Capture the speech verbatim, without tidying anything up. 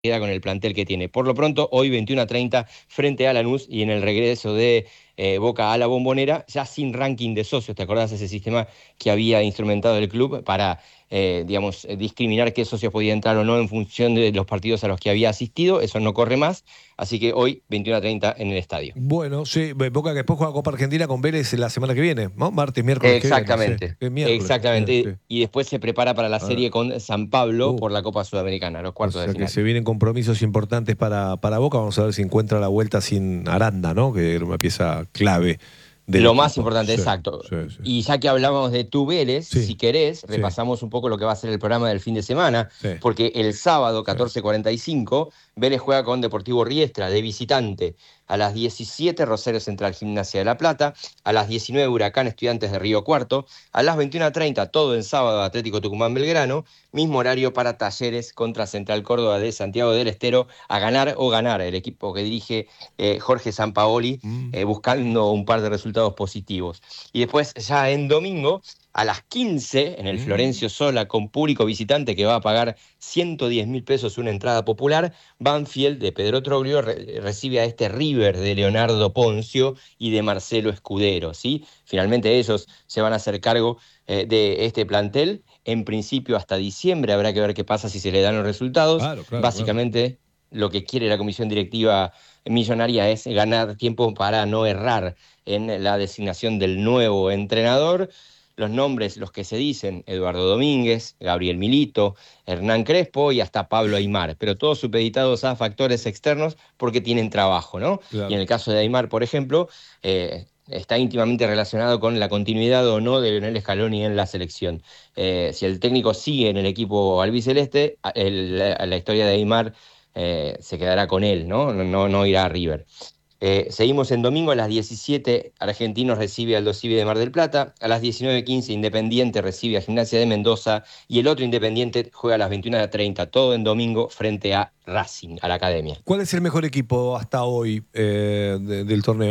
queda con el plantel que tiene. Por lo pronto, hoy veintiuno a treinta frente a Lanús y en el regreso de eh, Boca a la Bombonera, ya sin ranking de socios. ¿Te acordás de ese sistema que había instrumentado el club para, eh, digamos, discriminar qué socios podían entrar o no en función de los partidos a los que había asistido? Eso no corre más, así que hoy veintiuno a treinta en el estadio. Bueno, sí, Boca que después juega Copa Argentina con Vélez la semana que viene, ¿no? Martes, miércoles que viene, sí. Exactamente, Es miércoles. exactamente. Eh, sí. Y después se prepara para la Ahora, serie con San Pablo uh, por la Copa Sudamericana, los o cuartos de sea que final. se vienen compromisos importantes para, para Boca. Vamos a ver si encuentra la vuelta sin Aranda, ¿no? Que era una pieza clave del Lo más equipo. importante, Sí, exacto. sí, sí. Y ya que hablábamos de tu Vélez, Sí, si querés, sí, repasamos un poco lo que va a ser el programa del fin de semana, sí, porque el sábado, sí. catorce cuarenta y cinco, Vélez juega con Deportivo Riestra de visitante. A las diecisiete, Rosario Central Gimnasia de La Plata. A las diecinueve, Huracán Estudiantes de Río Cuarto. A las veintiuno a treinta, todo en sábado, Atlético Tucumán Belgrano. Mismo horario para Talleres contra Central Córdoba de Santiago del Estero. A ganar o ganar, el equipo que dirige eh, Jorge Sampaoli, Mm. eh, buscando un par de resultados positivos. Y después, ya en domingo, a las quince, en el Mm. Florencio Sola, con público visitante que va a pagar ciento diez mil pesos una entrada popular, Banfield de Pedro Troglio re recibe a este River de Leonardo Poncio y de Marcelo Escudero, ¿sí? Finalmente ellos se van a hacer cargo eh, de este plantel. En principio hasta diciembre habrá que ver qué pasa si se le dan los resultados. Claro, claro, claro. Básicamente lo que quiere la comisión directiva millonaria es ganar tiempo para no errar en la designación del nuevo entrenador. Los nombres, los que se dicen, Eduardo Domínguez, Gabriel Milito, Hernán Crespo y hasta Pablo Aimar, pero todos supeditados a factores externos porque tienen trabajo, ¿no? Y en Claro. el caso de Aimar, por ejemplo, eh, está íntimamente relacionado con la continuidad o no de Lionel Scaloni en la selección. Eh, si el técnico sigue en el equipo albiceleste, el, la, la historia de Aimar eh, se quedará con él, ¿no? No, no, no irá a River. Eh, seguimos en domingo a las diecisiete, Argentinos recibe al Dosivi de Mar del Plata, a las diecinueve quince Independiente recibe a Gimnasia de Mendoza y el otro Independiente juega a las veintiuno treinta, todo en domingo frente a Racing, a la Academia. ¿Cuál es el mejor equipo hasta hoy eh, de- del torneo?